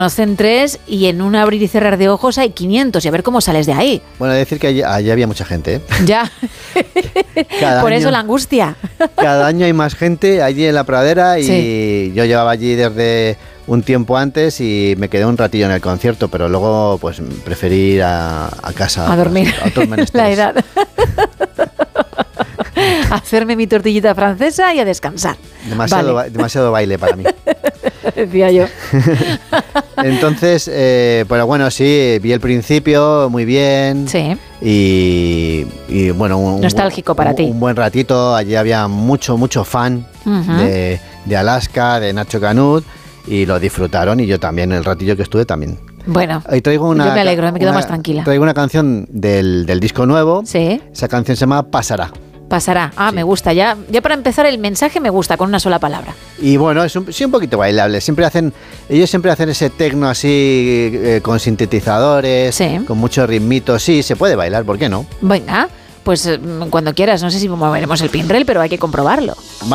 conocen 3 y en un abrir y cerrar de ojos hay 500 y a ver cómo sales de ahí. Bueno, decir que allí había mucha gente, ¿eh? Ya. Por eso la angustia. Cada año hay más gente allí en la pradera y yo llevaba allí desde un tiempo antes y me quedé un ratillo en el concierto, pero luego pues preferí ir a casa. A dormir. A otros menesteres. La edad. Hacerme mi tortillita francesa y a descansar. Demasiado baile para mí. Decía yo. Entonces, pero bueno, sí, vi el principio muy bien. Sí. Y bueno, nostálgico para ti. Un buen ratito. Allí había mucho fan de Alaska, de Nacho Canut, y lo disfrutaron, y yo también, el ratillo que estuve también. Bueno, yo me alegro, me quedo más tranquila. Traigo una canción del disco nuevo. Sí. Esa canción se llama Pasará. Pasará. Sí. Me gusta. Ya para empezar el mensaje me gusta, con una sola palabra. Y bueno, es un poquito bailable. Ellos siempre hacen ese tecno así, con sintetizadores, con muchos ritmitos. Sí, se puede bailar, ¿por qué no? Venga, pues cuando quieras. No sé si moveremos el pinrel, pero hay que comprobarlo.